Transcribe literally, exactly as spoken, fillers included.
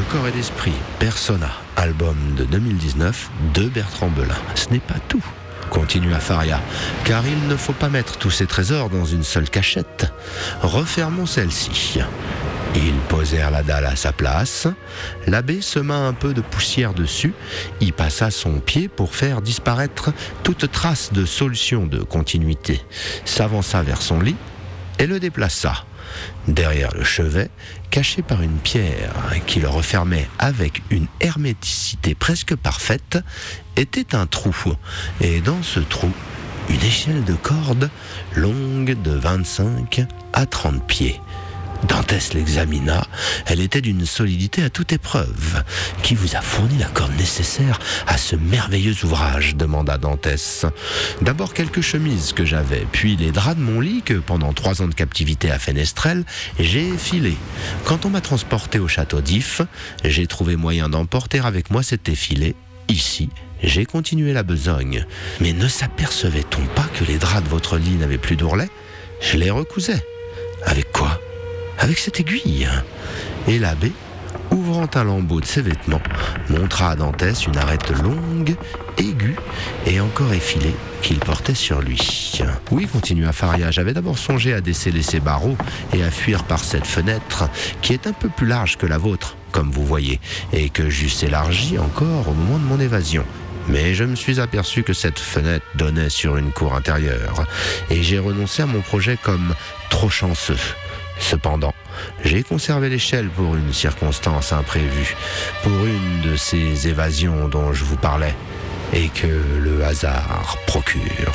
corps et d'esprit, Persona, album de deux mille dix-neuf de Bertrand Belin. Ce n'est pas tout, continua Faria, car il ne faut pas mettre tous ses trésors dans une seule cachette. Refermons celle-ci. Ils posèrent la dalle à sa place. L'abbé sema un peu de poussière dessus, y passa son pied pour faire disparaître toute trace de solution de continuité, s'avança vers son lit et le déplaça. Derrière le chevet, caché par une pierre qui le refermait avec une herméticité presque parfaite, était un trou. Et dans ce trou, une échelle de corde longue de vingt-cinq à trente pieds. Dantès l'examina, elle était d'une solidité à toute épreuve. « Qui vous a fourni la corde nécessaire à ce merveilleux ouvrage ?» demanda Dantès. « D'abord quelques chemises que j'avais, puis les draps de mon lit que, pendant trois ans de captivité à Fenestrelle, j'ai effilé. Quand on m'a transporté au château d'If, j'ai trouvé moyen d'emporter avec moi cet effilé. Ici, j'ai continué la besogne. Mais ne s'apercevait-on pas que les draps de votre lit n'avaient plus d'ourlet ? Je les recousais. Avec quoi ? Avec cette aiguille. » Et l'abbé, ouvrant un lambeau de ses vêtements, montra à Dantès une arête longue, aiguë et encore effilée qu'il portait sur lui. « Oui, continua Faria, j'avais d'abord songé à desceller ces barreaux et à fuir par cette fenêtre, qui est un peu plus large que la vôtre, comme vous voyez, et que j'eusse élargie encore au moment de mon évasion. Mais je me suis aperçu que cette fenêtre donnait sur une cour intérieure, et j'ai renoncé à mon projet comme trop chanceux. Cependant, j'ai conservé l'échelle pour une circonstance imprévue, pour une de ces évasions dont je vous parlais, et que le hasard procure. »